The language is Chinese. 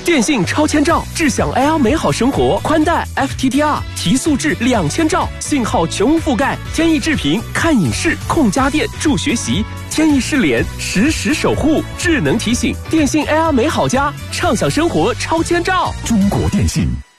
电信超千兆，智享 Air 美好生活，宽带 FTTR 提速至2000兆，信号全无覆盖，天翼智屏看影视、控家电、助学习，天翼视联实时守护，智能提醒，电信 Air 美好家，畅享生活超千兆。 中国电信。